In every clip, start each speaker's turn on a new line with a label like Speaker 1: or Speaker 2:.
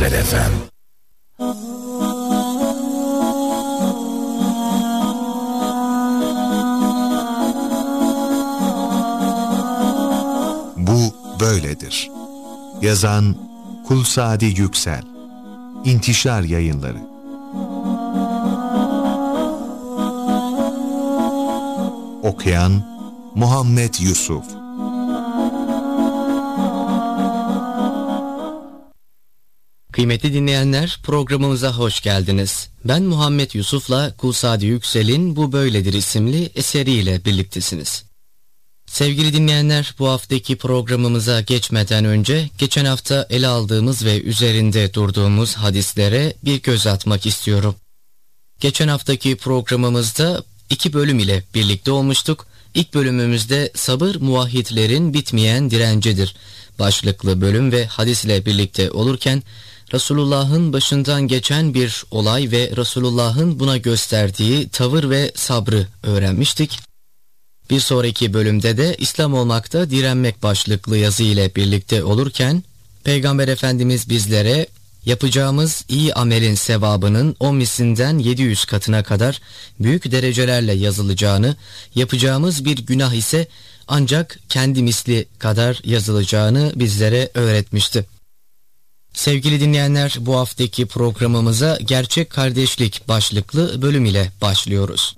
Speaker 1: Güzel FM. Bu böyledir. Yazan Kulsadi Yüksel. İntişar Yayınları. Okuyan Muhammed Yusuf.
Speaker 2: Kıymetli dinleyenler, programımıza hoş geldiniz. Ben Muhammed Yusuf'la Kulsadi Yüksel'in Bu Böyledir isimli eseriyle birliktesiniz. Sevgili dinleyenler, bu haftaki programımıza geçmeden önce geçen hafta ele aldığımız ve üzerinde durduğumuz hadislere bir göz atmak istiyorum. Geçen haftaki programımızda 2 bölüm ile birlikte olmuştuk. İlk bölümümüzde sabır muvahhidlerin bitmeyen direncidir başlıklı bölüm ve hadisle birlikte olurken Resulullah'ın başından geçen bir olay ve Resulullah'ın buna gösterdiği tavır ve sabrı öğrenmiştik. Bir sonraki bölümde de İslam olmakta direnmek başlıklı yazı ile birlikte olurken Peygamber Efendimiz bizlere yapacağımız iyi amelin sevabının 10 mislinden 700 katına kadar büyük derecelerle yazılacağını, yapacağımız bir günah ise ancak kendi misli kadar yazılacağını bizlere öğretmişti. Sevgili dinleyenler, bu haftaki programımıza Gerçek Kardeşlik başlıklı bölüm ile başlıyoruz.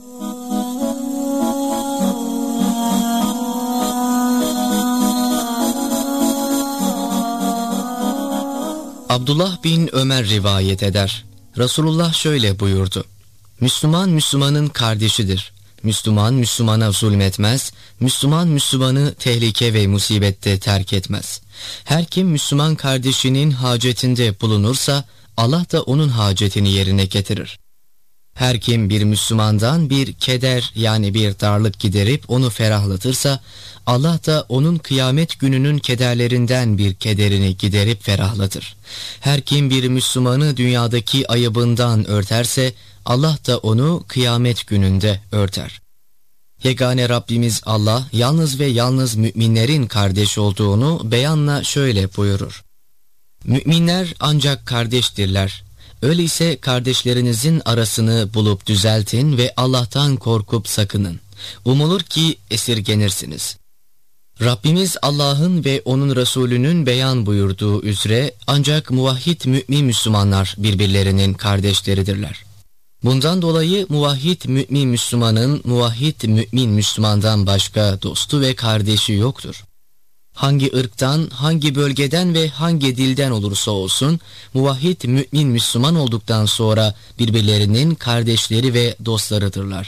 Speaker 2: Abdullah bin Ömer rivayet eder. Resulullah şöyle buyurdu: Müslüman Müslümanın kardeşidir. Müslüman Müslümana zulmetmez. Müslüman Müslümanı tehlike ve musibette terk etmez. Her kim Müslüman kardeşinin hacetinde bulunursa Allah da onun hacetini yerine getirir. Her kim bir Müslümandan bir keder yani bir darlık giderip onu ferahlatırsa Allah da onun kıyamet gününün kederlerinden bir kederini giderip ferahlatır. Her kim bir Müslümanı dünyadaki ayıbından örterse Allah da onu kıyamet gününde örter. Yegane Rabbimiz Allah yalnız ve yalnız müminlerin kardeş olduğunu beyanla şöyle buyurur: Müminler ancak kardeştirler. Öyleyse kardeşlerinizin arasını bulup düzeltin ve Allah'tan korkup sakının. Umulur ki esirgenirsiniz. Rabbimiz Allah'ın ve onun Resulünün beyan buyurduğu üzere ancak muvahhid mümin Müslümanlar birbirlerinin kardeşleridirler. Bundan dolayı muvahhid mümin Müslümanın muvahhid mümin Müslümandan başka dostu ve kardeşi yoktur. Hangi ırktan, hangi bölgeden ve hangi dilden olursa olsun muvahhid mümin Müslüman olduktan sonra birbirlerinin kardeşleri ve dostlarıdırlar.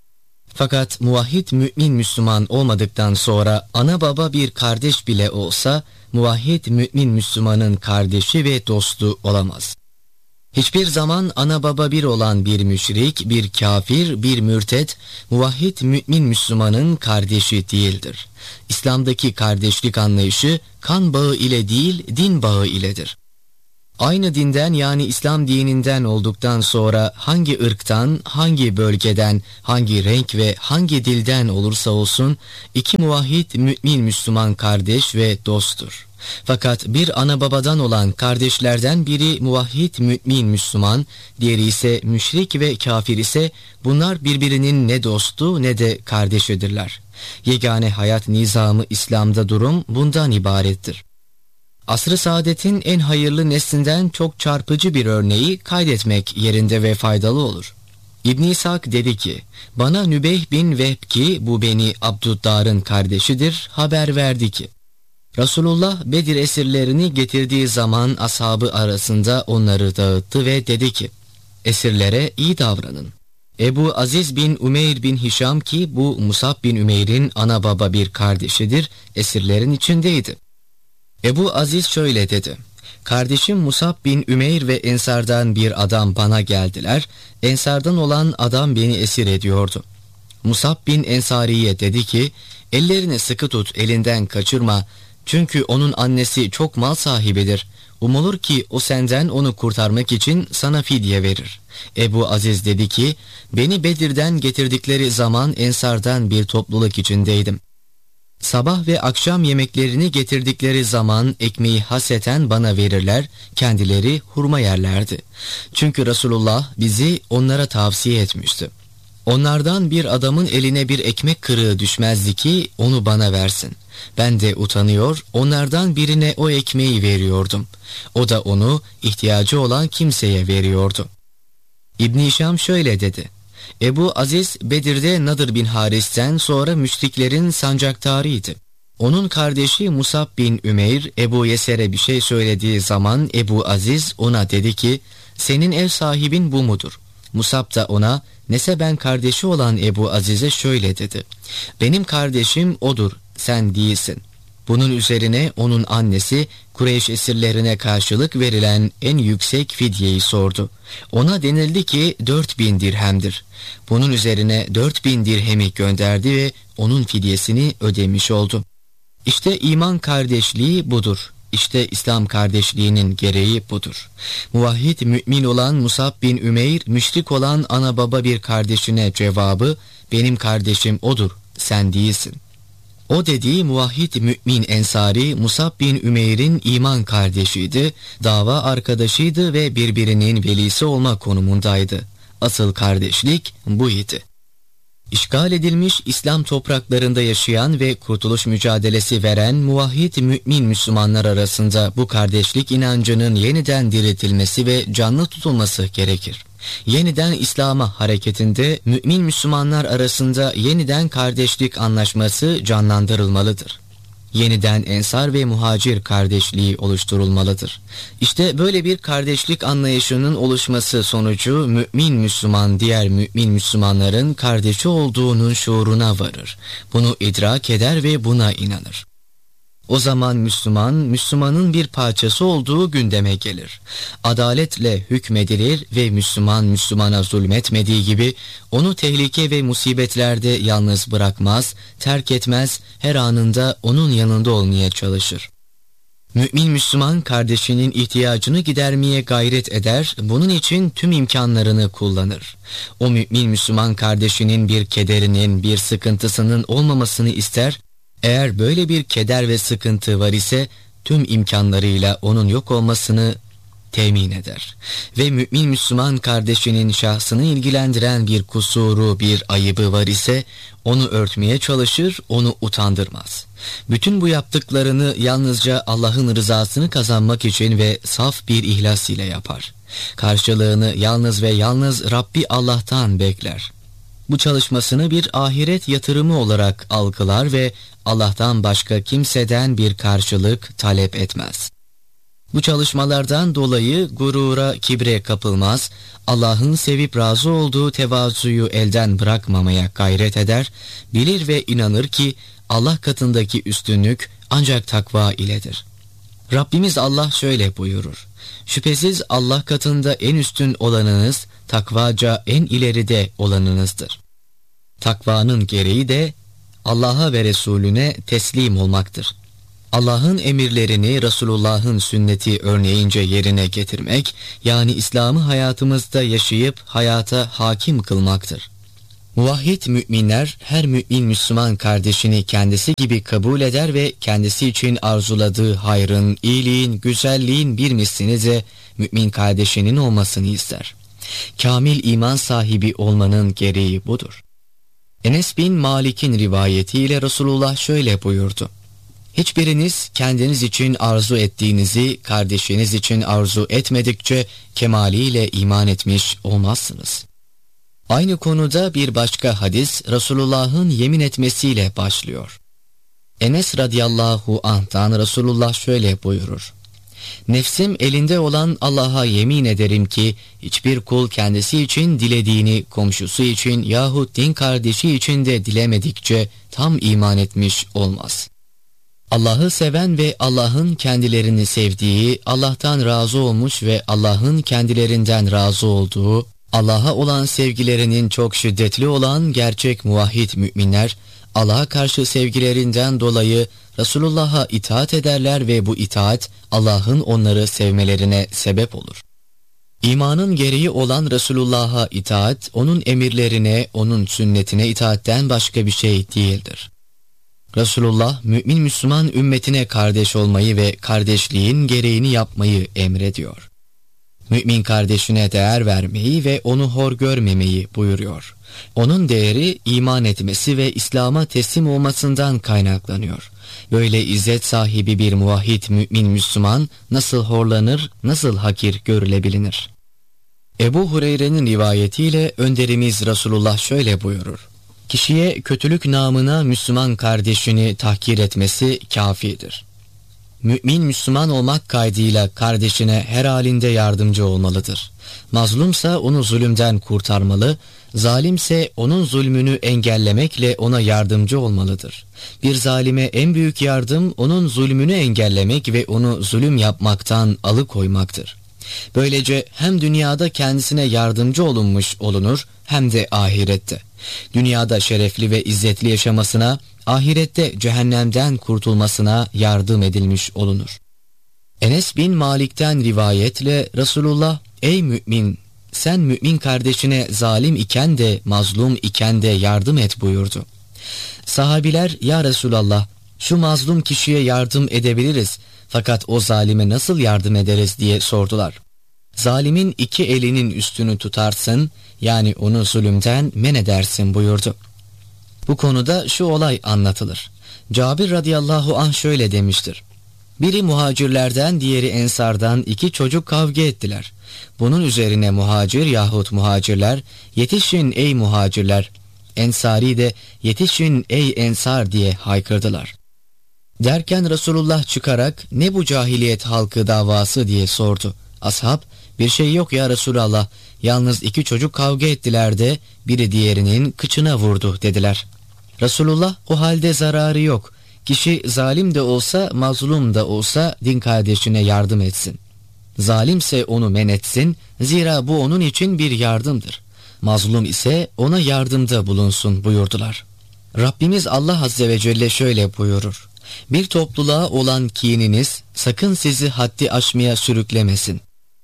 Speaker 2: Fakat muvahhid mümin Müslüman olmadıktan sonra ana baba bir kardeş bile olsa muvahhid mümin Müslümanın kardeşi ve dostu olamaz. Hiçbir zaman ana baba bir olan bir müşrik, bir kafir, bir mürted, muvahhid mümin Müslümanın kardeşi değildir. İslam'daki kardeşlik anlayışı kan bağı ile değil, din bağı iledir. Aynı dinden yani İslam dininden olduktan sonra hangi ırktan, hangi bölgeden, hangi renk ve hangi dilden olursa olsun iki muvahhid mümin Müslüman kardeş ve dosttur. Fakat bir ana babadan olan kardeşlerden biri muvahhid mümin Müslüman, diğeri ise müşrik ve kafir ise bunlar birbirinin ne dostu ne de kardeşidirler. Yegane hayat nizamı İslam'da durum bundan ibarettir. Asr-ı saadetin en hayırlı neslinden çok çarpıcı bir örneği kaydetmek yerinde ve faydalı olur. İbn-i İshak dedi ki, bana Nübeyh bin Vehb ki bu Beni Abdüddar'ın kardeşidir haber verdi ki, Resulullah Bedir esirlerini getirdiği zaman ashabı arasında onları dağıttı ve dedi ki, esirlere iyi davranın. Ebu Aziz bin Ümeyr bin Hişam ki bu Musab bin Ümeyr'in ana baba bir kardeşidir, esirlerin içindeydi. Ebu Aziz şöyle dedi, kardeşim Musab bin Ümeyr ve Ensar'dan bir adam bana geldiler, Ensar'dan olan adam beni esir ediyordu. Musab bin Ensari'ye dedi ki, ellerini sıkı tut, elinden kaçırma, çünkü onun annesi çok mal sahibidir. Umulur ki o senden onu kurtarmak için sana fidye verir. Ebu Aziz dedi ki, beni Bedir'den getirdikleri zaman Ensar'dan bir topluluk içindeydim. Sabah ve akşam yemeklerini getirdikleri zaman ekmeği haseten bana verirler, kendileri hurma yerlerdi. Çünkü Resulullah bizi onlara tavsiye etmişti. Onlardan bir adamın eline bir ekmek kırığı düşmezdi ki onu bana versin. Ben de utanıyor, onlardan birine o ekmeği veriyordum. O da onu ihtiyacı olan kimseye veriyordu. İbn-i Hişam şöyle dedi: Ebu Aziz Bedir'de Nadır bin Haris'ten sonra müşriklerin sancaktarıydı. Onun kardeşi Musab bin Ümeyr Ebu Yeser'e bir şey söylediği zaman Ebu Aziz ona dedi ki, senin ev sahibin bu mudur? Musab da ona, nese ben kardeşi olan Ebu Aziz'e şöyle dedi: benim kardeşim odur, sen değilsin. Bunun üzerine onun annesi Kureyş esirlerine karşılık verilen en yüksek fidyeyi sordu. Ona denildi ki 4000 dirhemdir. Bunun üzerine 4000 dirhemi gönderdi ve onun fidyesini ödemiş oldu. İşte iman kardeşliği budur. İşte İslam kardeşliğinin gereği budur. Muvahhid mümin olan Musab bin Ümeyr, müşrik olan ana baba bir kardeşine cevabı, benim kardeşim odur, sen değilsin. O dediği muvahhid mümin ensari Musab bin Ümeyr'in iman kardeşiydi, dava arkadaşıydı ve birbirinin velisi olma konumundaydı. Asıl kardeşlik bu idi. İşgal edilmiş İslam topraklarında yaşayan ve kurtuluş mücadelesi veren muvahhid mümin Müslümanlar arasında bu kardeşlik inancının yeniden diriltilmesi ve canlı tutulması gerekir. Yeniden İslam'a hareketinde mümin Müslümanlar arasında yeniden kardeşlik anlaşması canlandırılmalıdır. Yeniden ensar ve muhacir kardeşliği oluşturulmalıdır. İşte böyle bir kardeşlik anlayışının oluşması sonucu mümin Müslüman diğer mümin Müslümanların kardeşi olduğunun şuuruna varır. Bunu idrak eder ve buna inanır. O zaman Müslüman, Müslümanın bir parçası olduğu gündeme gelir. Adaletle hükmedilir ve Müslüman, Müslümana zulmetmediği gibi onu tehlike ve musibetlerde yalnız bırakmaz, terk etmez, her anında onun yanında olmaya çalışır. Mümin Müslüman kardeşinin ihtiyacını gidermeye gayret eder, bunun için tüm imkanlarını kullanır. O mümin Müslüman kardeşinin bir kederinin, bir sıkıntısının olmamasını ister. Eğer böyle bir keder ve sıkıntı var ise tüm imkanlarıyla onun yok olmasını temin eder. Ve mümin Müslüman kardeşinin şahsını ilgilendiren bir kusuru, bir ayıbı var ise onu örtmeye çalışır, onu utandırmaz. Bütün bu yaptıklarını yalnızca Allah'ın rızasını kazanmak için ve saf bir ihlas ile yapar. Karşılığını yalnız ve yalnız Rabbi Allah'tan bekler. Bu çalışmasını bir ahiret yatırımı olarak algılar ve Allah'tan başka kimseden bir karşılık talep etmez. Bu çalışmalardan dolayı gurura, kibre kapılmaz, Allah'ın sevip razı olduğu tevazuyu elden bırakmamaya gayret eder, bilir ve inanır ki Allah katındaki üstünlük ancak takva iledir. Rabbimiz Allah şöyle buyurur: şüphesiz Allah katında en üstün olanınız, takvaca en ileride olanınızdır. Takvanın gereği de Allah'a ve Resulüne teslim olmaktır. Allah'ın emirlerini Resulullah'ın sünneti örneğince yerine getirmek, yani İslam'ı hayatımızda yaşayıp hayata hakim kılmaktır. Muvahhid müminler her mümin Müslüman kardeşini kendisi gibi kabul eder ve kendisi için arzuladığı hayrın, iyiliğin, güzelliğin bir mislini de mümin kardeşinin olmasını ister. Kamil iman sahibi olmanın gereği budur. Enes bin Malik'in rivayetiyle Resulullah şöyle buyurdu: hiçbiriniz kendiniz için arzu ettiğinizi kardeşiniz için arzu etmedikçe kemaliyle iman etmiş olmazsınız. Aynı konuda bir başka hadis Resulullah'ın yemin etmesiyle başlıyor. Enes radıyallahu anh'tan Resulullah şöyle buyurur: nefsim elinde olan Allah'a yemin ederim ki hiçbir kul kendisi için dilediğini komşusu için yahut din kardeşi için de dilemedikçe tam iman etmiş olmaz. Allah'ı seven ve Allah'ın kendilerini sevdiği, Allah'tan razı olmuş ve Allah'ın kendilerinden razı olduğu, Allah'a olan sevgilerinin çok şiddetli olan gerçek muvahhid müminler, Allah'a karşı sevgilerinden dolayı Resulullah'a itaat ederler ve bu itaat Allah'ın onları sevmelerine sebep olur. İmanın gereği olan Resulullah'a itaat, onun emirlerine, onun sünnetine itaatten başka bir şey değildir. Resulullah mümin Müslüman ümmetine kardeş olmayı ve kardeşliğin gereğini yapmayı emrediyor. Mümin kardeşine değer vermeyi ve onu hor görmemeyi buyuruyor. Onun değeri iman etmesi ve İslam'a teslim olmasından kaynaklanıyor. Böyle izzet sahibi bir muvahhid mümin Müslüman nasıl horlanır, nasıl hakir görülebilir? Ebu Hureyre'nin rivayetiyle önderimiz Resulullah şöyle buyurur: kişiye kötülük namına Müslüman kardeşini tahkir etmesi kafidir. Mümin Müslüman olmak kaydıyla kardeşine her halinde yardımcı olmalıdır. Mazlumsa onu zulümden kurtarmalı, zalimse onun zulmünü engellemekle ona yardımcı olmalıdır. Bir zalime en büyük yardım onun zulmünü engellemek ve onu zulüm yapmaktan alıkoymaktır. Böylece hem dünyada kendisine yardımcı olunmuş olunur hem de ahirette. Dünyada şerefli ve izzetli yaşamasına, ahirette cehennemden kurtulmasına yardım edilmiş olunur. Enes bin Malik'ten rivayetle Resulullah, ey mümin, sen mümin kardeşine zalim iken de mazlum iken de yardım et buyurdu. Sahabiler, ya Resulallah, şu mazlum kişiye yardım edebiliriz fakat o zalime nasıl yardım ederiz diye sordular. Zalimin iki elinin üstünü tutarsın, yani onu zulümden men edersin buyurdu. Bu konuda şu olay anlatılır. Cabir radıyallahu anh şöyle demiştir: biri muhacirlerden, diğeri ensardan iki çocuk kavga ettiler. Bunun üzerine muhacir yahut muhacirler, yetişin ey muhacirler, ensari de yetişin ey ensar diye haykırdılar. Derken Resulullah çıkarak ne bu cahiliyet halkı davası diye sordu. Ashab, bir şey yok ya Resulallah, yalnız iki çocuk kavga ettiler de biri diğerinin kıçına vurdu dediler. Resulullah, o halde zararı yok. Kişi zalim de olsa mazlum da olsa din kardeşine yardım etsin. Zalimse onu men etsin, zira bu onun için bir yardımdır. Mazlum ise ona yardımda bulunsun buyurdular. Rabbimiz Allah Azze ve Celle şöyle buyurur: bir topluluğa olan kininiz sakın sizi haddi aşmaya sürüklemesin.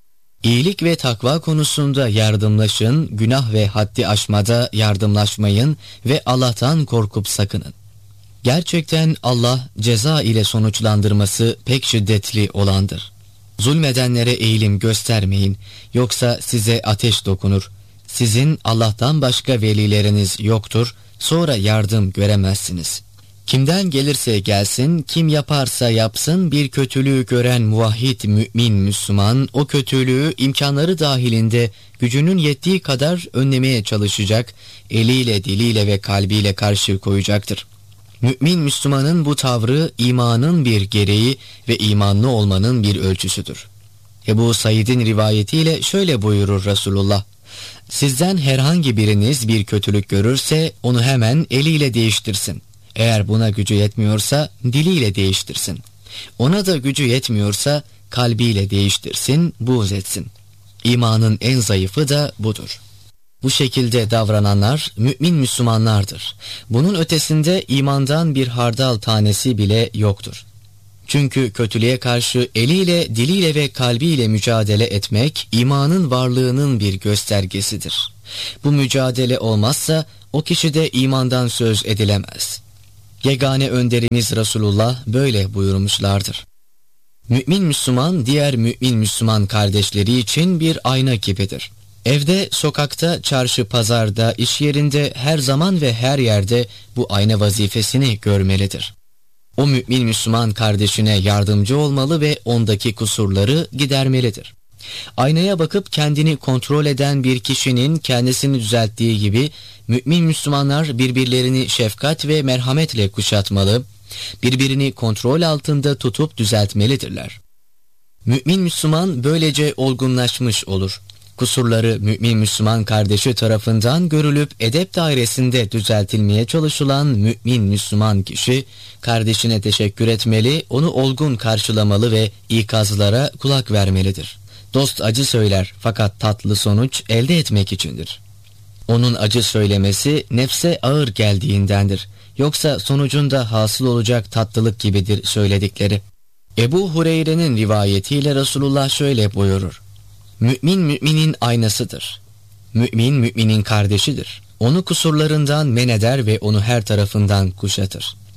Speaker 2: İyilik ve takva konusunda yardımlaşın, günah ve haddi aşmada yardımlaşmayın ve Allah'tan korkup sakının. Gerçekten Allah ceza ile sonuçlandırması pek şiddetli olandır. Zulmedenlere eğilim göstermeyin, yoksa size ateş dokunur. Sizin Allah'tan başka velileriniz yoktur, sonra yardım göremezsiniz. Kimden gelirse gelsin, kim yaparsa yapsın, bir kötülüğü gören muvahhid mümin Müslüman o kötülüğü imkanları dahilinde gücünün yettiği kadar önlemeye çalışacak, eliyle, diliyle ve kalbiyle karşı koyacaktır. Mümin Müslümanın bu tavrı imanın bir gereği ve imanlı olmanın bir ölçüsüdür. Ebu Said'in rivayetiyle şöyle buyurur Resulullah: sizden herhangi biriniz bir kötülük görürse onu hemen eliyle değiştirsin. Eğer buna gücü yetmiyorsa diliyle değiştirsin. Ona da gücü yetmiyorsa kalbiyle değiştirsin, buğz etsin. İmanın en zayıfı da budur. Bu şekilde davrananlar mümin Müslümanlardır. Bunun ötesinde imandan bir hardal tanesi bile yoktur. Çünkü kötülüğe karşı eliyle, diliyle ve kalbiyle mücadele etmek imanın varlığının bir göstergesidir. Bu mücadele olmazsa o kişide imandan söz edilemez. Yegane önderimiz Resulullah böyle buyurmuşlardır: mümin Müslüman diğer mümin Müslüman kardeşleri için bir ayna gibidir. Evde, sokakta, çarşı, pazarda, iş yerinde, her zaman ve her yerde bu ayna vazifesini görmelidir. O mümin Müslüman kardeşine yardımcı olmalı ve ondaki kusurları gidermelidir. Aynaya bakıp kendini kontrol eden bir kişinin kendisini düzelttiği gibi mümin Müslümanlar birbirlerini şefkat ve merhametle kuşatmalı, birbirini kontrol altında tutup düzeltmelidirler. Mümin Müslüman böylece olgunlaşmış olur. Kusurları mümin Müslüman kardeşi tarafından görülüp edep dairesinde düzeltilmeye çalışılan mümin Müslüman kişi kardeşine teşekkür etmeli, onu olgun karşılamalı ve ikazlara kulak vermelidir. Dost acı söyler fakat tatlı sonuç elde etmek içindir. Onun acı söylemesi nefse ağır geldiğindendir. Yoksa sonucunda hasıl olacak tatlılık gibidir söyledikleri. Ebu Hureyre'nin rivayetiyle Resulullah şöyle buyurur: mümin müminin aynasıdır. Mümin müminin kardeşidir. Onu kusurlarından men eder ve onu her tarafından kuşatır.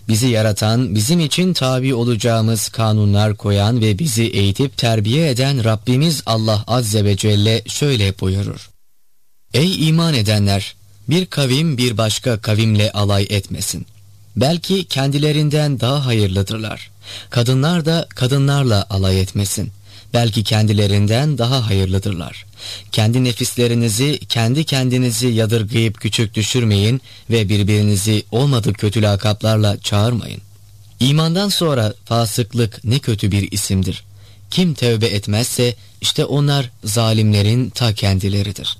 Speaker 2: Bizi yaratan, bizim için tabi olacağımız kanunlar koyan ve bizi eğitip terbiye eden Rabbimiz Allah Azze ve Celle şöyle buyurur. Ey iman edenler! Bir kavim bir başka kavimle alay etmesin. Belki kendilerinden daha hayırlıdırlar. Kadınlar da kadınlarla alay etmesin. Belki kendilerinden daha hayırlıdırlar. Kendi nefislerinizi, kendi kendinizi yadırgayıp küçük düşürmeyin ve birbirinizi olmadık kötü lakaplarla çağırmayın. İmandan sonra fasıklık ne kötü bir isimdir. Kim tövbe etmezse işte onlar zalimlerin ta kendileridir.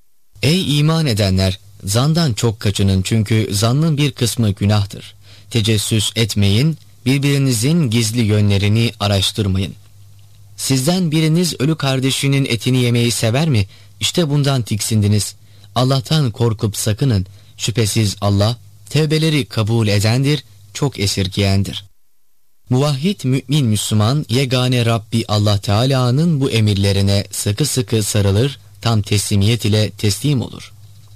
Speaker 2: Ey iman edenler! Zandan çok kaçının çünkü zannın bir kısmı günahtır. Tecessüs etmeyin, birbirinizin gizli yönlerini araştırmayın. Sizden biriniz ölü kardeşinin etini yemeyi sever mi? İşte bundan tiksindiniz. Allah'tan korkup sakının. Şüphesiz Allah tevbeleri kabul edendir, çok esirgiyendir. Muvahhid mümin Müslüman yegane Rabbi Allah Teala'nın bu emirlerine sıkı sıkı sarılır, tam teslimiyet ile teslim olur.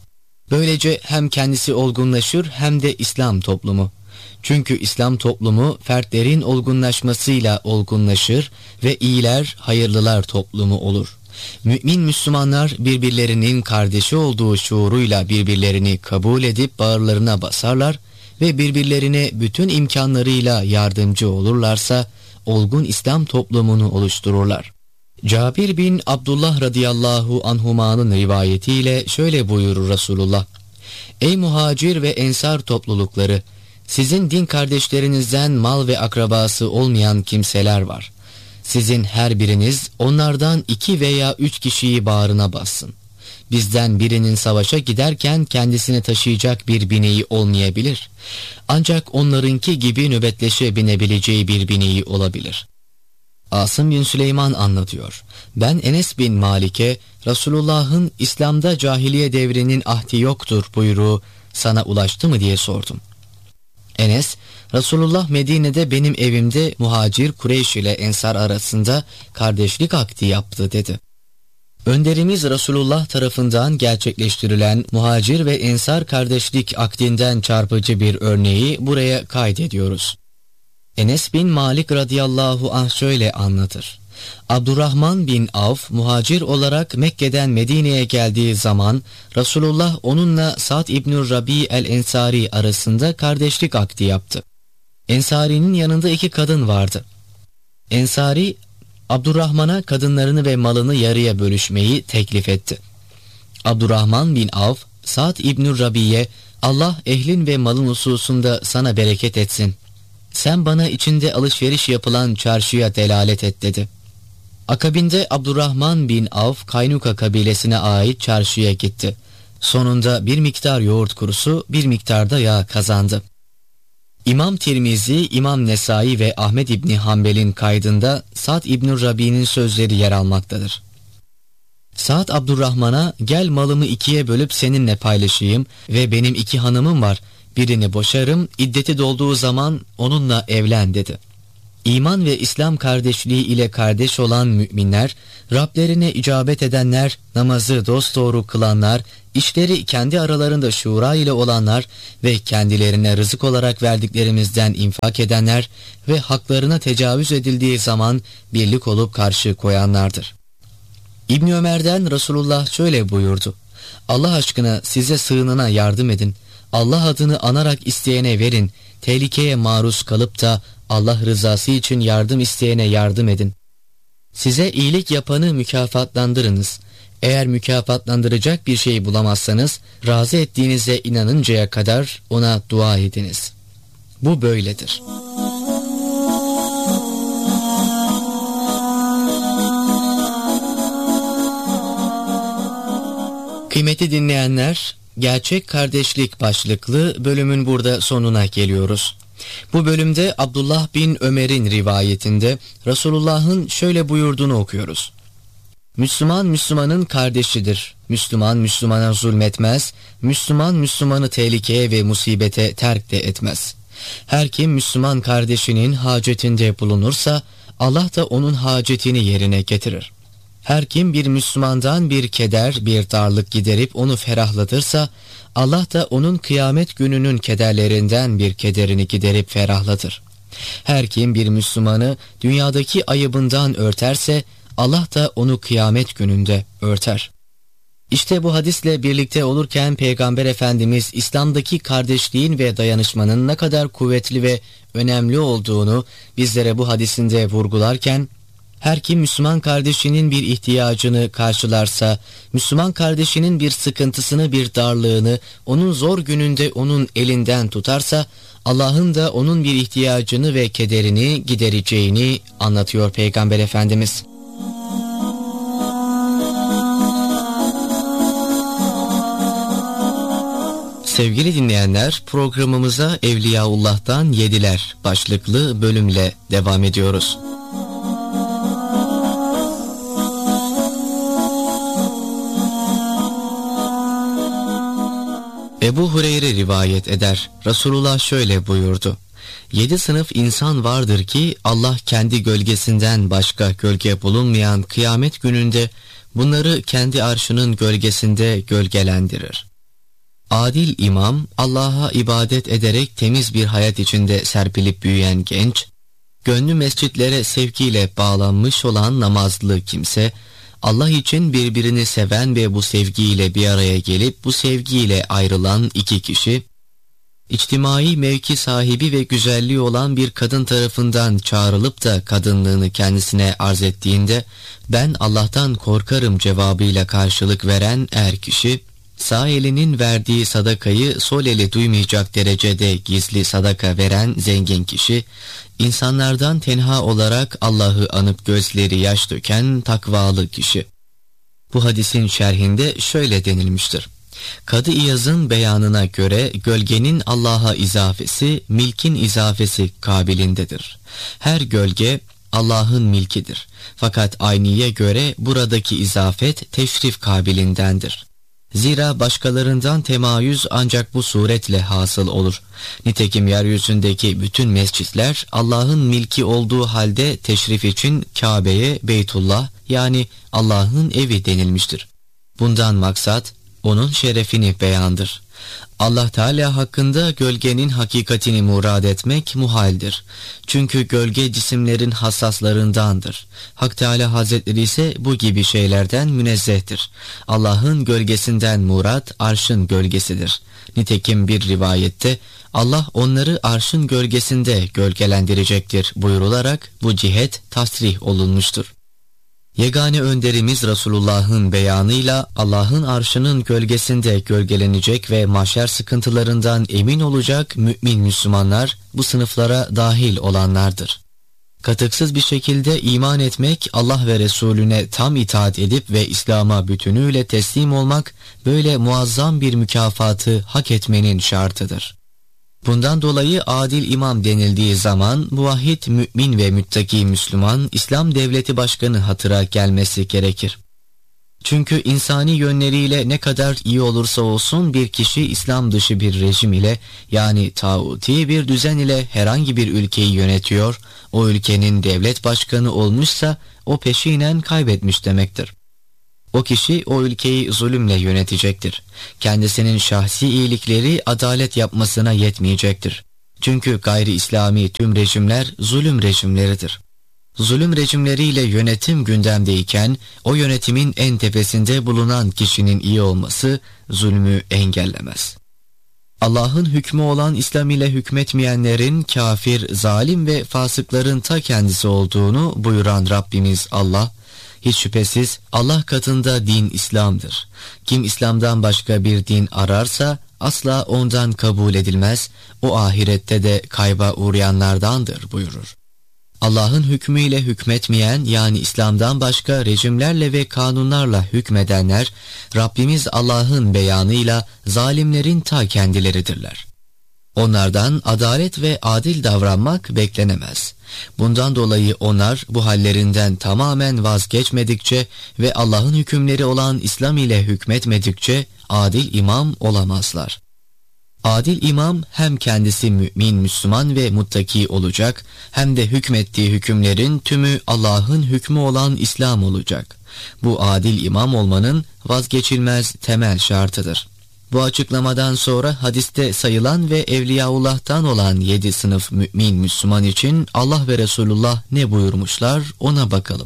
Speaker 2: Böylece hem kendisi olgunlaşır hem de İslam toplumu. Çünkü İslam toplumu fertlerin olgunlaşmasıyla olgunlaşır ve iyiler, hayırlılar toplumu olur. Mümin Müslümanlar birbirlerinin kardeşi olduğu şuuruyla birbirlerini kabul edip bağırlarına basarlar ve birbirlerine bütün imkanlarıyla yardımcı olurlarsa olgun İslam toplumunu oluştururlar. Cabir bin Abdullah radıyallahu anhuma'nın rivayetiyle şöyle buyurur Resulullah. Ey muhacir ve ensar toplulukları! Sizin din kardeşlerinizden mal ve akrabası olmayan kimseler var. Sizin her biriniz onlardan 2 veya 3 kişiyi bağrına bassın. Bizden birinin savaşa giderken kendisini taşıyacak bir bineği olmayabilir. Ancak onlarınki gibi nöbetleşe binebileceği bir bineği olabilir. Asım bin Süleyman anlatıyor. Ben Enes bin Malik'e Resulullah'ın İslam'da cahiliye devrinin ahdi yoktur buyruğu sana ulaştı mı diye sordum. Enes, Resulullah Medine'de benim evimde muhacir Kureyş ile Ensar arasında kardeşlik akdi yaptı dedi. Önderimiz Resulullah tarafından gerçekleştirilen muhacir ve Ensar kardeşlik akdinden çarpıcı bir örneği buraya kaydediyoruz. Enes bin Malik radıyallahu anh şöyle anlatır. Abdurrahman bin Avf muhacir olarak Mekke'den Medine'ye geldiği zaman Resulullah onunla Sa'd İbn Rabi el-Ensari arasında kardeşlik akdi yaptı. Ensari'nin yanında 2 kadın vardı. Ensari Abdurrahman'a kadınlarını ve malını yarıya bölüşmeyi teklif etti. Abdurrahman bin Avf Sa'd İbn Rabi'ye Allah ehlin ve malın hususunda sana bereket etsin. Sen bana içinde alışveriş yapılan çarşıya delalet et dedi. Akabinde Abdurrahman bin Avf Kaynuka kabilesine ait çarşıya gitti. Sonunda bir miktar yoğurt kurusu, bir miktar da yağ kazandı. İmam Tirmizi, İmam Nesai ve Ahmed İbni Hanbel'in kaydında Sa'd İbn Rabi'nin sözleri yer almaktadır. Sa'd Abdurrahman'a gel malımı 2'ye bölüp seninle paylaşayım ve benim 2 hanımım var. Birini boşarım, iddeti dolduğu zaman onunla evlen dedi. İman ve İslam kardeşliği ile kardeş olan müminler, Rablerine icabet edenler, namazı dosdoğru kılanlar, işleri kendi aralarında şura ile olanlar ve kendilerine rızık olarak verdiklerimizden infak edenler ve haklarına tecavüz edildiği zaman birlik olup karşı koyanlardır. İbn Ömer'den Resulullah şöyle buyurdu. Allah aşkına size sığınana yardım edin. Allah adını anarak isteyene verin. Tehlikeye maruz kalıp da Allah rızası için yardım isteyene yardım edin. Size iyilik yapanı mükafatlandırınız. Eğer mükafatlandıracak bir şey bulamazsanız razı ettiğinize inanıncaya kadar ona dua ediniz. Bu böyledir. Kıymetli dinleyenler, Gerçek Kardeşlik başlıklı bölümün burada sonuna geliyoruz. Bu bölümde Abdullah bin Ömer'in rivayetinde Resulullah'ın şöyle buyurduğunu okuyoruz. Müslüman Müslümanın kardeşidir. Müslüman Müslümana zulmetmez. Müslüman Müslümanı tehlikeye ve musibete terk de etmez. Her kim Müslüman kardeşinin hacetinde bulunursa Allah da onun hacetini yerine getirir. Her kim bir Müslümandan bir keder, bir darlık giderip onu ferahlatırsa Allah da onun kıyamet gününün kederlerinden bir kederini giderip ferahlatır. Her kim bir Müslümanı dünyadaki ayıbından örterse Allah da onu kıyamet gününde örter. İşte bu hadisle birlikte olurken Peygamber Efendimiz İslam'daki kardeşliğin ve dayanışmanın ne kadar kuvvetli ve önemli olduğunu bizlere bu hadisinde vurgularken, her kim Müslüman kardeşinin bir ihtiyacını karşılarsa, Müslüman kardeşinin bir sıkıntısını, bir darlığını, onun zor gününde onun elinden tutarsa, Allah'ın da onun bir ihtiyacını ve kederini gidereceğini anlatıyor Peygamber Efendimiz. Sevgili dinleyenler, programımıza Evliyaullah'tan Yediler başlıklı bölümle devam ediyoruz. Ebu Hureyre rivayet eder. Resulullah şöyle buyurdu: 7 sınıf insan vardır ki Allah kendi gölgesinden başka gölge bulunmayan kıyamet gününde bunları kendi arşının gölgesinde gölgelendirir. Adil imam, Allah'a ibadet ederek temiz bir hayat içinde serpilip büyüyen genç, gönlü mescitlere sevgiyle bağlanmış olan namazlı kimse, Allah için birbirini seven ve bu sevgiyle bir araya gelip bu sevgiyle ayrılan 2 kişi, içtimai mevki sahibi ve güzelliği olan bir kadın tarafından çağrılıp da kadınlığını kendisine arz ettiğinde, ben Allah'tan korkarım cevabıyla karşılık veren kişi, sağ elinin verdiği sadakayı sol eli duymayacak derecede gizli sadaka veren zengin kişi, insanlardan tenha olarak Allah'ı anıp gözleri yaş döken takvalı kişi. Bu hadisin şerhinde şöyle denilmiştir: Kadı İyaz'ın beyanına göre gölgenin Allah'a izafesi, milkin izafesi kabilindedir. Her gölge Allah'ın milkidir. Fakat Ayni'ye göre buradaki izafet teşrif kabilindendir. Zira başkalarından temayüz ancak bu suretle hasıl olur. Nitekim yeryüzündeki bütün mescitler Allah'ın milki olduğu halde teşrif için Kabe'ye Beytullah yani Allah'ın evi denilmiştir. Bundan maksat onun şerefini beyandır. Allah Teala hakkında gölgenin hakikatini murad etmek muhaldir. Çünkü gölge cisimlerin hassaslarındandır. Hak Teala Hazretleri ise bu gibi şeylerden münezzehtir. Allah'ın gölgesinden murad arşın gölgesidir. Nitekim bir rivayette Allah onları arşın gölgesinde gölgelendirecektir buyurularak bu cihet tasrih olunmuştur. Yegane önderimiz Resulullah'ın beyanıyla Allah'ın arşının gölgesinde gölgelenecek ve mahşer sıkıntılarından emin olacak mümin Müslümanlar bu sınıflara dahil olanlardır. Katıksız bir şekilde iman etmek, Allah ve Resulüne tam itaat edip ve İslam'a bütünüyle teslim olmak, böyle muazzam bir mükafatı hak etmenin şartıdır. Bundan dolayı adil imam denildiği zaman muvahhid mümin ve müttaki Müslüman İslam devleti başkanı hatıra gelmesi gerekir. Çünkü insani yönleriyle ne kadar iyi olursa olsun bir kişi İslam dışı bir rejim ile yani tağuti bir düzen ile herhangi bir ülkeyi yönetiyor, o ülkenin devlet başkanı olmuşsa o peşinen kaybetmiş demektir. O kişi o ülkeyi zulümle yönetecektir. Kendisinin şahsi iyilikleri adalet yapmasına yetmeyecektir. Çünkü gayri İslami tüm rejimler zulüm rejimleridir. Zulüm rejimleriyle yönetim gündemdeyken o yönetimin en tepesinde bulunan kişinin iyi olması zulmü engellemez. Allah'ın hükmü olan İslam ile hükmetmeyenlerin kafir, zalim ve fasıkların ta kendisi olduğunu buyuran Rabbimiz Allah, hiç şüphesiz Allah katında din İslam'dır. Kim İslam'dan başka bir din ararsa asla ondan kabul edilmez, o ahirette de kayba uğrayanlardandır buyurur. Allah'ın hükmüyle hükmetmeyen yani İslam'dan başka rejimlerle ve kanunlarla hükmedenler Rabbimiz Allah'ın beyanıyla zalimlerin ta kendileridirler. Onlardan adalet ve adil davranmak beklenemez. Bundan dolayı onlar bu hallerinden tamamen vazgeçmedikçe ve Allah'ın hükümleri olan İslam ile hükmetmedikçe adil imam olamazlar. Adil imam hem kendisi mümin, Müslüman ve muttaki olacak, hem de hükmettiği hükümlerin tümü Allah'ın hükmü olan İslam olacak. Bu adil imam olmanın vazgeçilmez temel şartıdır. Bu açıklamadan sonra hadiste sayılan ve Evliyaullah'tan olan 7 sınıf mümin Müslüman için Allah ve Resulullah ne buyurmuşlar ona bakalım.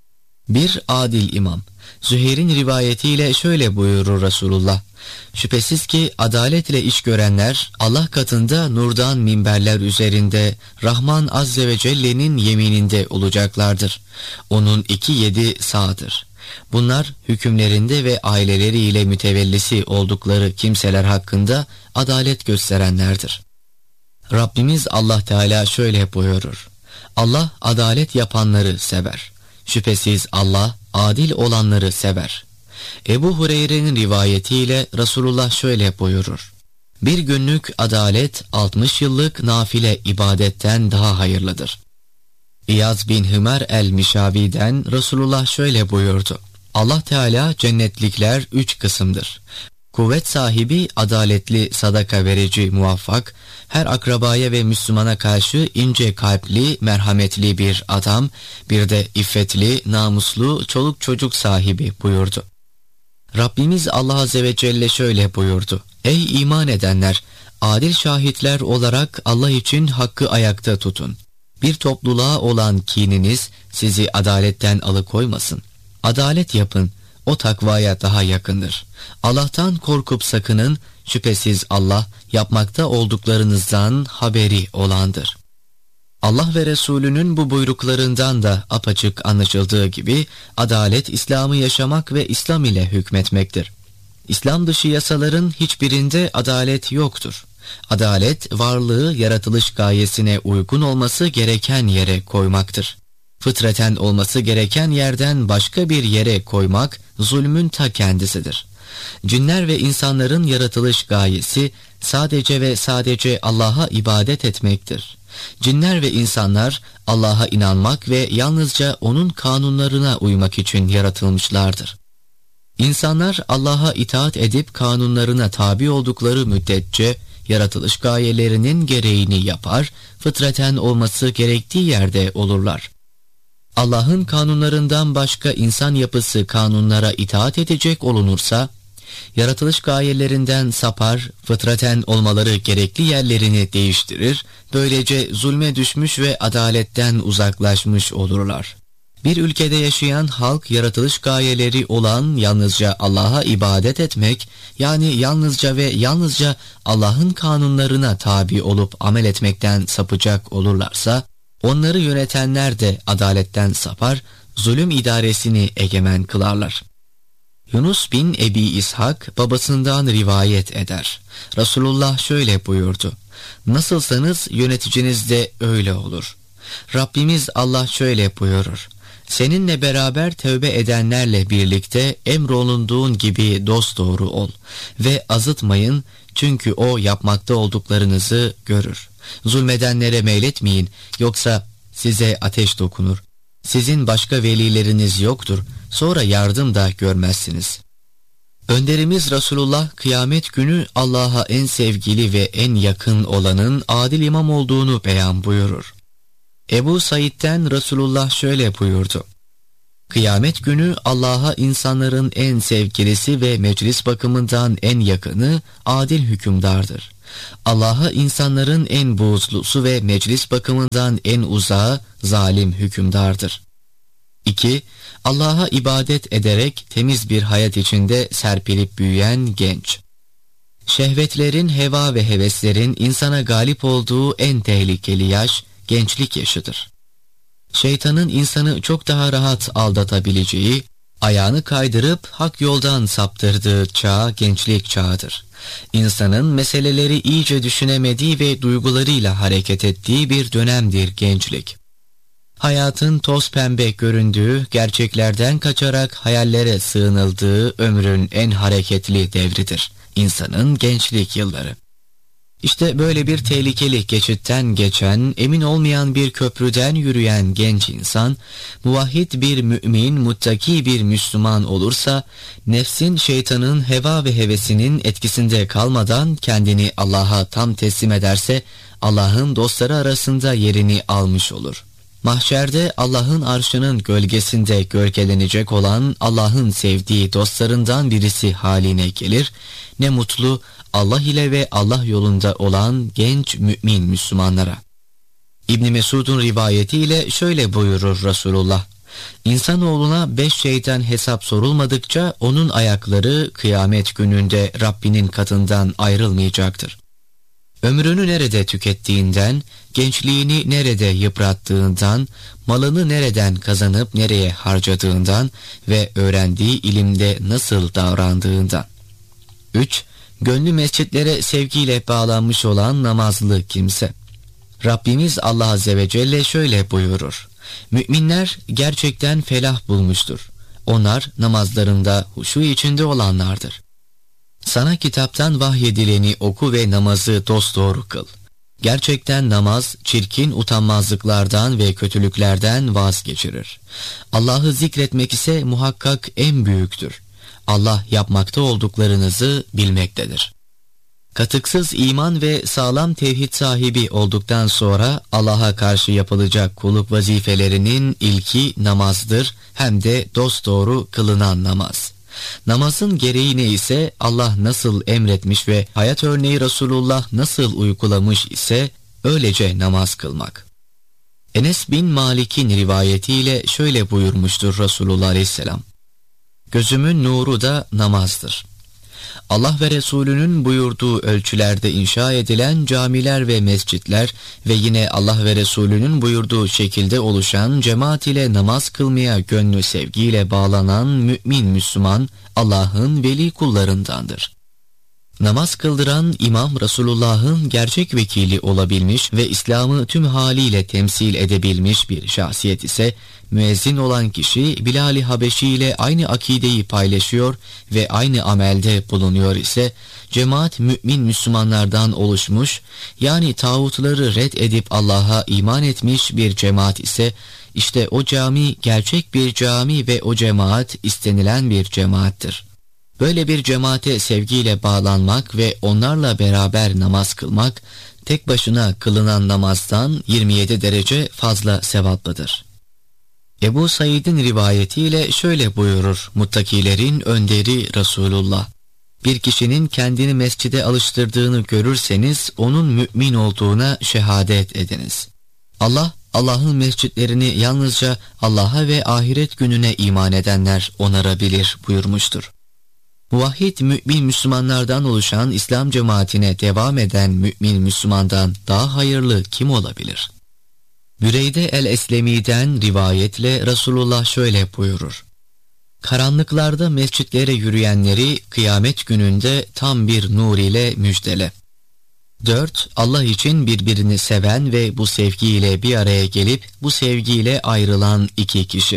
Speaker 2: 1. Adil imam. Züheyr'in rivayetiyle şöyle buyurur Resulullah: şüphesiz ki adaletle iş görenler Allah katında nurdan minberler üzerinde Rahman Azze ve Celle'nin yemininde olacaklardır. Onun 2-7 sağdır. Bunlar hükümlerinde ve aileleriyle mütevellisi oldukları kimseler hakkında adalet gösterenlerdir. Rabbimiz Allah Teala şöyle buyurur: Allah adalet yapanları sever. Şüphesiz Allah adil olanları sever. Ebu Hureyre'nin rivayetiyle Resulullah şöyle buyurur: bir günlük adalet 60 yıllık nafile ibadetten daha hayırlıdır. İyaz bin Hümer el-Mişavi'den Resulullah şöyle buyurdu: Allah Teala cennetlikler 3 kısımdır. Kuvvet sahibi, adaletli, sadaka verici, muvaffak, her akrabaya ve Müslümana karşı ince kalpli, merhametli bir adam, bir de iffetli, namuslu, çoluk çocuk sahibi buyurdu. Rabbimiz Allah Azze ve Celle şöyle buyurdu: ey iman edenler! Adil şahitler olarak Allah için hakkı ayakta tutun. Bir topluluğa olan kininiz sizi adaletten alıkoymasın. Adalet yapın, o takvaya daha yakındır. Allah'tan korkup sakının, şüphesiz Allah yapmakta olduklarınızdan haberi olandır. Allah ve Resulünün bu buyruklarından da apaçık anlaşıldığı gibi adalet İslam'ı yaşamak ve İslam ile hükmetmektir. İslam dışı yasaların hiçbirinde adalet yoktur. Adalet, varlığı yaratılış gayesine uygun olması gereken yere koymaktır. Fıtraten olması gereken yerden başka bir yere koymak zulmün ta kendisidir. Cinler ve insanların yaratılış gayesi sadece ve sadece Allah'a ibadet etmektir. Cinler ve insanlar Allah'a inanmak ve yalnızca O'nun kanunlarına uymak için yaratılmışlardır. İnsanlar Allah'a itaat edip kanunlarına tabi oldukları müddetçe yaratılış gayelerinin gereğini yapar, fıtraten olması gerektiği yerde olurlar. Allah'ın kanunlarından başka insan yapısı kanunlara itaat edecek olunursa, yaratılış gayelerinden sapar, fıtraten olmaları gerekli yerlerini değiştirir, böylece zulme düşmüş ve adaletten uzaklaşmış olurlar. Bir ülkede yaşayan halk yaratılış gayeleri olan yalnızca Allah'a ibadet etmek, yani yalnızca ve yalnızca Allah'ın kanunlarına tabi olup amel etmekten sapacak olurlarsa, onları yönetenler de adaletten sapar, zulüm idaresini egemen kılarlar. Yunus bin Ebi İshak babasından rivayet eder. Resulullah şöyle buyurdu: nasılsanız yöneticiniz de öyle olur. Rabbimiz Allah şöyle buyurur: seninle beraber tövbe edenlerle birlikte emrolunduğun gibi dosdoğru ol ve azıtmayın, çünkü o yapmakta olduklarınızı görür. Zulmedenlere meyletmeyin, yoksa size ateş dokunur. Sizin başka velileriniz yoktur, sonra yardım da görmezsiniz. Önderimiz Resulullah kıyamet günü Allah'a en sevgili ve en yakın olanın adil imam olduğunu beyan buyurur. Ebu Said'den Resulullah şöyle buyurdu: kıyamet günü Allah'a insanların en sevgilisi ve meclis bakımından en yakını adil hükümdardır. Allah'a insanların en buğzlusu ve meclis bakımından en uzağı zalim hükümdardır. 2. Allah'a ibadet ederek temiz bir hayat içinde serpilip büyüyen genç. Şehvetlerin, heva ve heveslerin insana galip olduğu en tehlikeli yaş, gençlik yaşıdır. Şeytanın insanı çok daha rahat aldatabileceği, ayağını kaydırıp hak yoldan saptırdığı çağ gençlik çağıdır. İnsanın meseleleri iyice düşünemediği ve duygularıyla hareket ettiği bir dönemdir gençlik. Hayatın toz pembe göründüğü, gerçeklerden kaçarak hayallere sığınıldığı ömrün en hareketli devridir insanın gençlik yılları. İşte böyle bir tehlikeli geçitten geçen, emin olmayan bir köprüden yürüyen genç insan, muvahhid bir mümin, muttaki bir Müslüman olursa, nefsin, şeytanın, heva ve hevesinin etkisinde kalmadan kendini Allah'a tam teslim ederse, Allah'ın dostları arasında yerini almış olur. Mahşerde Allah'ın arşının gölgesinde gölgelenecek olan Allah'ın sevdiği dostlarından birisi haline gelir. Ne mutlu Allah ile ve Allah yolunda olan genç mümin Müslümanlara. İbn Mesud'un rivayetiyle şöyle buyurur Resulullah: İnsanoğluna 5 şeyden hesap sorulmadıkça onun ayakları kıyamet gününde Rabbinin katından ayrılmayacaktır. Ömrünü nerede tükettiğinden, gençliğini nerede yıprattığından, malını nereden kazanıp nereye harcadığından ve öğrendiği ilimde nasıl davrandığından. 3. Gönlü mescitlere sevgiyle bağlanmış olan namazlı kimse. Rabbimiz Allah Azze ve Celle şöyle buyurur: Müminler gerçekten felah bulmuştur. Onlar namazlarında huşu içinde olanlardır. Sana kitaptan vahyedileni oku ve namazı dosdoğru kıl. Gerçekten namaz çirkin utanmazlıklardan ve kötülüklerden vazgeçirir. Allah'ı zikretmek ise muhakkak en büyüktür. Allah yapmakta olduklarınızı bilmektedir. Katıksız iman ve sağlam tevhid sahibi olduktan sonra Allah'a karşı yapılacak kulluk vazifelerinin ilki namazdır, hem de dosdoğru kılınan namaz. Namazın gereği ne ise, Allah nasıl emretmiş ve hayat örneği Resulullah nasıl uygulamış ise öylece namaz kılmak. Enes bin Malik'in rivayetiyle şöyle buyurmuştur Resulullah Aleyhisselam: Gözümün nuru da namazdır. Allah ve Resulünün buyurduğu ölçülerde inşa edilen camiler ve mescitler ve yine Allah ve Resulünün buyurduğu şekilde oluşan cemaat ile namaz kılmaya gönlü sevgiyle bağlanan mümin Müslüman Allah'ın veli kullarındandır. Namaz kıldıran imam Resulullah'ın gerçek vekili olabilmiş ve İslam'ı tüm haliyle temsil edebilmiş bir şahsiyet ise müezzin olan kişi Bilal-i Habeşi ile aynı akideyi paylaşıyor ve aynı amelde bulunuyor ise cemaat mümin Müslümanlardan oluşmuş, yani tağutları red edip Allah'a iman etmiş bir cemaat ise işte o cami gerçek bir cami ve o cemaat istenilen bir cemaattir. Böyle bir cemaate sevgiyle bağlanmak ve onlarla beraber namaz kılmak tek başına kılınan namazdan 27 derece fazla sevaplıdır. Ebu Said'in rivayetiyle şöyle buyurur muttakilerin önderi Resulullah: Bir kişinin kendini mescide alıştırdığını görürseniz onun mümin olduğuna şehadet ediniz. Allah'ın mescitlerini yalnızca Allah'a ve ahiret gününe iman edenler onarabilir buyurmuştur. Muvahhid mümin Müslümanlardan oluşan İslam cemaatine devam eden mümin Müslümandan daha hayırlı kim olabilir? Büreyde el-Eslemi'den rivayetle Resulullah şöyle buyurur: Karanlıklarda mescitlere yürüyenleri kıyamet gününde tam bir nur ile müjdele. 4. Allah için birbirini seven ve bu sevgiyle bir araya gelip bu sevgiyle ayrılan iki kişi.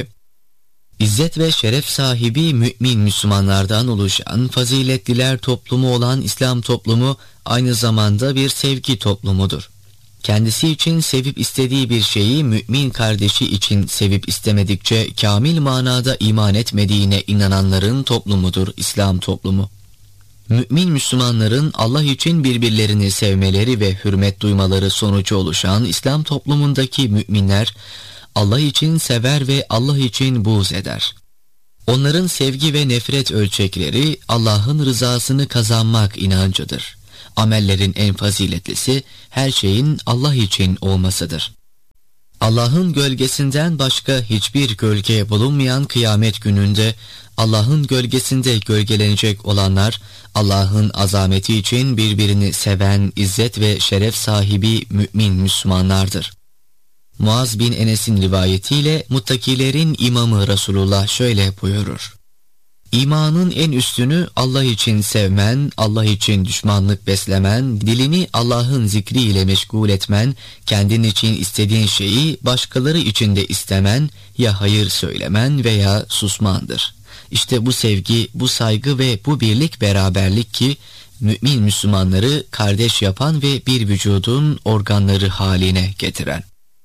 Speaker 2: İzzet ve şeref sahibi mümin Müslümanlardan oluşan faziletliler toplumu olan İslam toplumu aynı zamanda bir sevgi toplumudur. Kendisi için sevip istediği bir şeyi mümin kardeşi için sevip istemedikçe kamil manada iman etmediğine inananların toplumudur İslam toplumu. Mümin Müslümanların Allah için birbirlerini sevmeleri ve hürmet duymaları sonucu oluşan İslam toplumundaki müminler Allah için sever ve Allah için buğz eder. Onların sevgi ve nefret ölçekleri Allah'ın rızasını kazanmak inancıdır. Amellerin en faziletlisi her şeyin Allah için olmasıdır. Allah'ın gölgesinden başka hiçbir gölge bulunmayan kıyamet gününde Allah'ın gölgesinde gölgelenecek olanlar Allah'ın azameti için birbirini seven izzet ve şeref sahibi mümin Müslümanlardır. Muaz bin Enes'in rivayetiyle muttakilerin imamı Resulullah şöyle buyurur: İmanın en üstünü Allah için sevmen, Allah için düşmanlık beslemen, dilini Allah'ın zikriyle meşgul etmen, kendin için istediğin şeyi başkaları için de istemen, ya hayır söylemen veya susmandır. İşte bu sevgi, bu saygı ve bu birlik beraberlik ki mümin Müslümanları kardeş yapan ve bir vücudun organları haline getiren.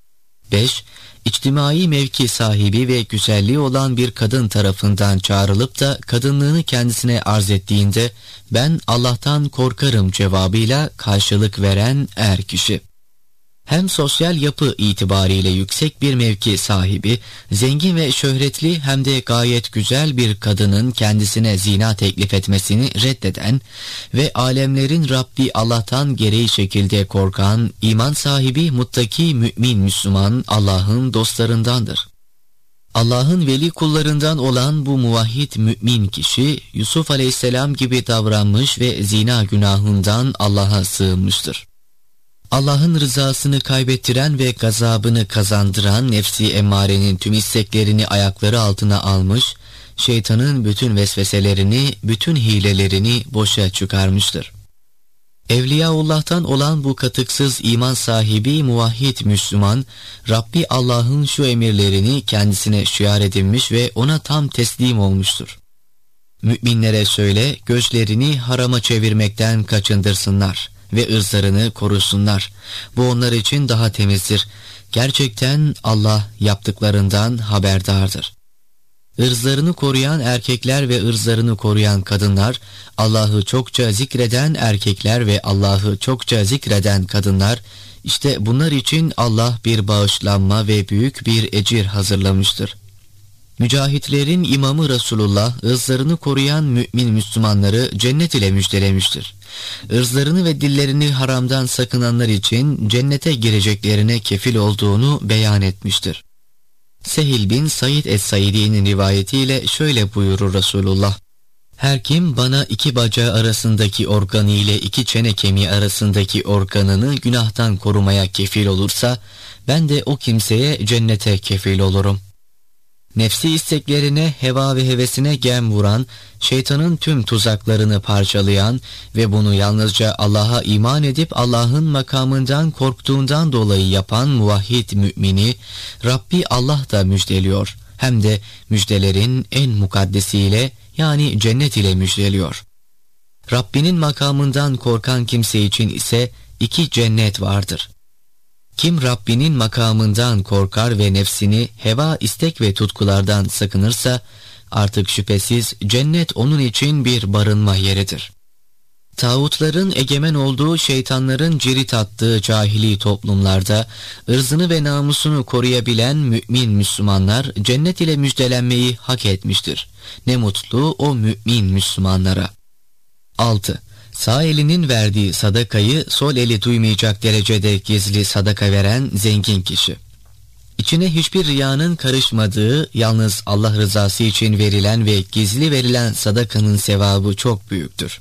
Speaker 2: 5. İçtimai mevki sahibi ve güzelliği olan bir kadın tarafından çağrılıp da kadınlığını kendisine arz ettiğinde ben Allah'tan korkarım cevabıyla karşılık veren er kişi. Hem sosyal yapı itibariyle yüksek bir mevki sahibi, zengin ve şöhretli hem de gayet güzel bir kadının kendisine zina teklif etmesini reddeden ve alemlerin Rabbi Allah'tan gereği şekilde korkan, iman sahibi, muttaki, mümin Müslüman Allah'ın dostlarındandır. Allah'ın veli kullarından olan bu muvahhid mümin kişi, Yusuf Aleyhisselam gibi davranmış ve zina günahından Allah'a sığınmıştır. Allah'ın rızasını kaybettiren ve gazabını kazandıran nefsi emmarenin tüm isteklerini ayakları altına almış, şeytanın bütün vesveselerini, bütün hilelerini boşa çıkarmıştır. Evliyaullah'tan olan bu katıksız iman sahibi muvahhid Müslüman, Rabbi Allah'ın şu emirlerini kendisine şiar edinmiş ve ona tam teslim olmuştur. Müminlere söyle, gözlerini harama çevirmekten kaçındırsınlar ve ırzlarını korusunlar. Bu onlar için daha temizdir. Gerçekten Allah yaptıklarından haberdardır. Irzlarını koruyan erkekler ve ırzlarını koruyan kadınlar, Allah'ı çokça zikreden erkekler ve Allah'ı çokça zikreden kadınlar, işte bunlar için Allah bir bağışlanma ve büyük bir ecir hazırlamıştır. Mücahitlerin imamı Resulullah, ırzlarını koruyan mümin Müslümanları cennet ile müjdelemiştir. Irzlarını ve dillerini haramdan sakınanlar için cennete gireceklerine kefil olduğunu beyan etmiştir. Sehil bin Said es-Saidi'nin rivayetiyle şöyle buyurur Resulullah: her kim bana iki bacağı arasındaki organı ile iki çene kemiği arasındaki organını günahtan korumaya kefil olursa, ben de o kimseye cennete kefil olurum. Nefsi isteklerine, heva ve hevesine gem vuran, şeytanın tüm tuzaklarını parçalayan ve bunu yalnızca Allah'a iman edip Allah'ın makamından korktuğundan dolayı yapan muvahhid mümini Rabbi Allah da müjdeliyor. Hem de müjdelerin en mukaddesiyle, yani cennet ile müjdeliyor. Rabbinin makamından korkan kimse için ise iki cennet vardır. Kim Rabbinin makamından korkar ve nefsini heva, istek ve tutkulardan sakınırsa, artık şüphesiz cennet onun için bir barınma yeridir. Tağutların egemen olduğu, şeytanların cirit attığı cahili toplumlarda ırzını ve namusunu koruyabilen mümin Müslümanlar cennet ile müjdelenmeyi hak etmiştir. Ne mutlu o mümin Müslümanlara. 6. Sağ elinin verdiği sadakayı sol eli duymayacak derecede gizli sadaka veren zengin kişi. İçine hiçbir riyanın karışmadığı, yalnız Allah rızası için verilen ve gizli verilen sadakanın sevabı çok büyüktür.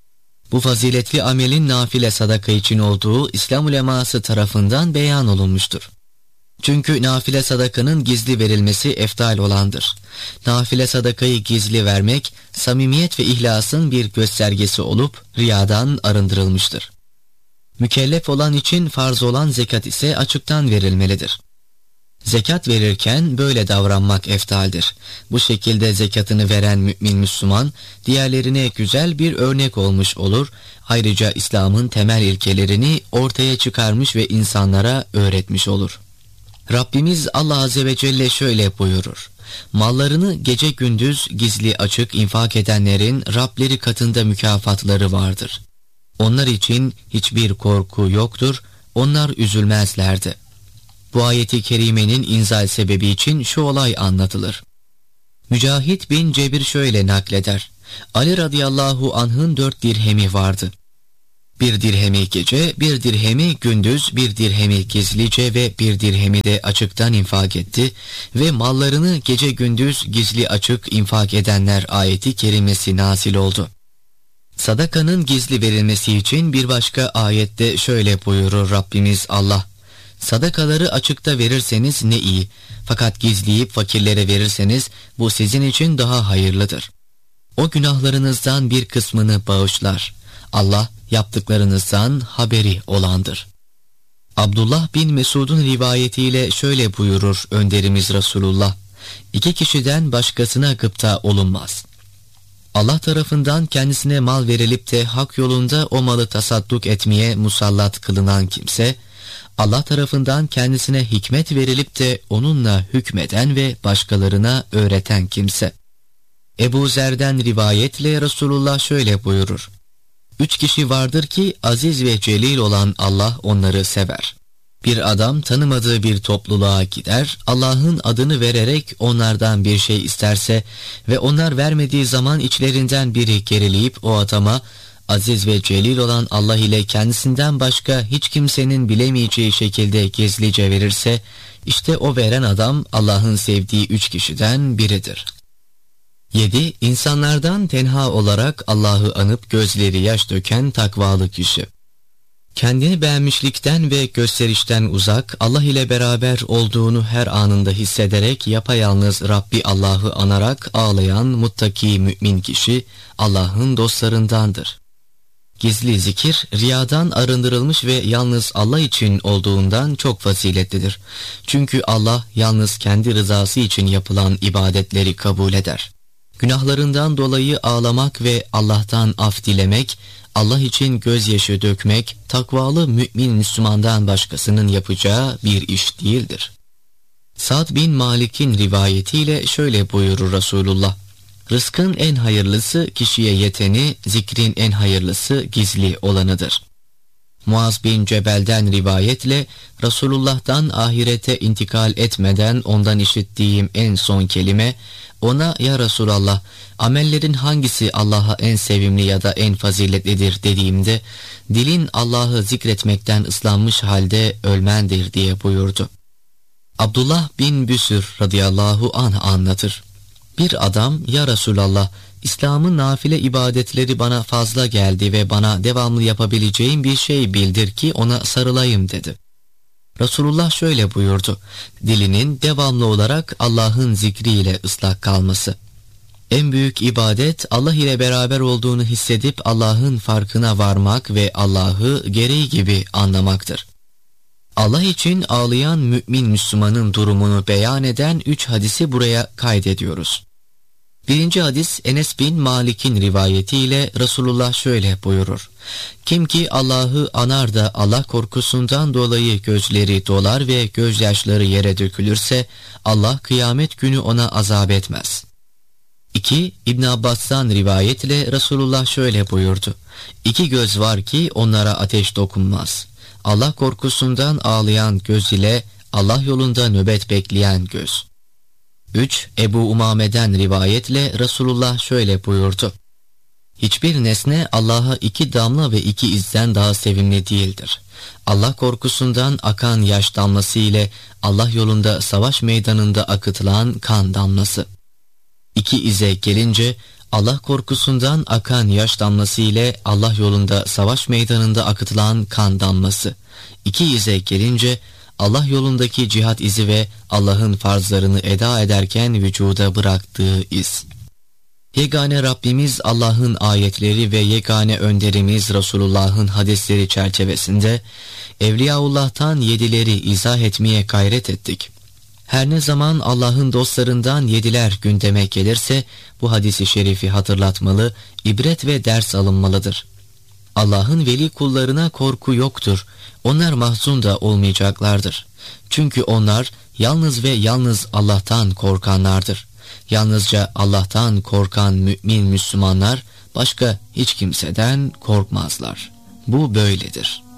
Speaker 2: Bu faziletli amelin nafile sadaka için olduğu İslam uleması tarafından beyan olunmuştur. Çünkü nafile sadakanın gizli verilmesi eftal olandır. Nafile sadakayı gizli vermek, samimiyet ve ihlasın bir göstergesi olup riyadan arındırılmıştır. Mükellef olan için farz olan zekat ise açıktan verilmelidir. Zekat verirken böyle davranmak eftaldir. Bu şekilde zekatını veren mümin Müslüman, diğerlerine güzel bir örnek olmuş olur. Ayrıca İslam'ın temel ilkelerini ortaya çıkarmış ve insanlara öğretmiş olur. Rabbimiz Allah Azze ve Celle şöyle buyurur: mallarını gece gündüz gizli açık infak edenlerin Rableri katında mükafatları vardır. Onlar için hiçbir korku yoktur, onlar üzülmezlerdi. Bu ayeti kerimenin inzal sebebi için şu olay anlatılır. Mücahit bin Cebir şöyle nakleder: Ali radıyallahu anh'ın 4 dirhemi vardı. Bir dirhemi gece, bir dirhemi gündüz, bir dirhemi gizlice ve bir dirhemi de açıktan infak etti ve mallarını gece gündüz gizli açık infak edenler ayeti kerimesi nazil oldu. Sadakanın gizli verilmesi için bir başka ayette şöyle buyurur Rabbimiz Allah: sadakaları açıkta verirseniz ne iyi, fakat gizleyip fakirlere verirseniz bu sizin için daha hayırlıdır. O günahlarınızdan bir kısmını bağışlar. Allah yaptıklarınızdan haberi olandır. Abdullah bin Mesud'un rivayetiyle şöyle buyurur önderimiz Resulullah: 2 kişiden başkasına gıpta olunmaz. Allah tarafından kendisine mal verilip de hak yolunda o malı tasadduk etmeye musallat kılınan kimse, Allah tarafından kendisine hikmet verilip de onunla hükmeden ve başkalarına öğreten kimse. Ebu Zer'den rivayetle Resulullah şöyle buyurur: 3 kişi vardır ki aziz ve celil olan Allah onları sever. Bir adam tanımadığı bir topluluğa gider, Allah'ın adını vererek onlardan bir şey isterse ve onlar vermediği zaman içlerinden biri gerileyip o adama aziz ve celil olan Allah ile kendisinden başka hiç kimsenin bilemeyeceği şekilde gizlice verirse, işte o veren adam Allah'ın sevdiği 3 kişiden biridir. 7. İnsanlardan tenha olarak Allah'ı anıp gözleri yaş döken takvalı kişi. Kendini beğenmişlikten ve gösterişten uzak, Allah ile beraber olduğunu her anında hissederek yapayalnız Rabbi Allah'ı anarak ağlayan muttaki mümin kişi Allah'ın dostlarındandır. Gizli zikir, riyadan arındırılmış ve yalnız Allah için olduğundan çok faziletlidir. Çünkü Allah yalnız kendi rızası için yapılan ibadetleri kabul eder. Günahlarından dolayı ağlamak ve Allah'tan af dilemek, Allah için gözyaşı dökmek, takvalı mümin Müslümandan başkasının yapacağı bir iş değildir. Sa'd bin Malik'in rivayetiyle şöyle buyurur Resulullah: Rızkın en hayırlısı kişiye yeteni, zikrin en hayırlısı gizli olanıdır. Muaz bin Cebel'den rivayetle Resulullah'tan ahirete intikal etmeden ondan işittiğim en son kelime, ona "Ya Resulallah, amellerin hangisi Allah'a en sevimli ya da en faziletlidir?" dediğimde, dilin Allah'ı zikretmekten ıslanmış halde ölmendir diye buyurdu. Abdullah bin Büsür radıyallahu anh anlatır. Bir adam, "Ya Resulallah, İslam'ın nafile ibadetleri bana fazla geldi ve bana devamlı yapabileceğim bir şey bildir ki ona sarılayım" dedi. Resulullah şöyle buyurdu: dilinin devamlı olarak Allah'ın zikriyle ıslak kalması. En büyük ibadet Allah ile beraber olduğunu hissedip Allah'ın farkına varmak ve Allah'ı gereği gibi anlamaktır. Allah için ağlayan mümin Müslümanın durumunu beyan eden 3 hadisi buraya kaydediyoruz. 1. hadis Enes bin Malik'in rivayetiyle Resulullah şöyle buyurur: Kim ki Allah'ı anar da Allah korkusundan dolayı gözleri dolar ve gözyaşları yere dökülürse, Allah kıyamet günü ona azap etmez. 2. İbn Abbas'tan rivayetle Resulullah şöyle buyurdu: 2 göz var ki onlara ateş dokunmaz. Allah korkusundan ağlayan göz ile Allah yolunda nöbet bekleyen göz. 3. Ebu Umame'den rivayetle Resulullah şöyle buyurdu: Hiçbir nesne Allah'a 2 damla ve 2 izden daha sevimli değildir. Allah korkusundan akan yaş damlası ile Allah yolunda savaş meydanında akıtılan kan damlası. 2 ize gelince, Allah korkusundan akan yaş damlası ile Allah yolunda savaş meydanında akıtılan kan damlası. 2 ize gelince, Allah yolundaki cihat izi ve Allah'ın farzlarını eda ederken vücuda bıraktığı iz. Yegane Rabbimiz Allah'ın ayetleri ve yegane önderimiz Resulullah'ın hadisleri çerçevesinde Evliyaullah'tan 7'leri izah etmeye gayret ettik. Her ne zaman Allah'ın dostlarından 7'ler gündeme gelirse bu hadisi şerifi hatırlatmalı, ibret ve ders alınmalıdır. Allah'ın veli kullarına korku yoktur. Onlar mahzun da olmayacaklardır. Çünkü onlar yalnız ve yalnız Allah'tan korkanlardır. Yalnızca Allah'tan korkan mümin Müslümanlar başka hiç kimseden korkmazlar. Bu böyledir.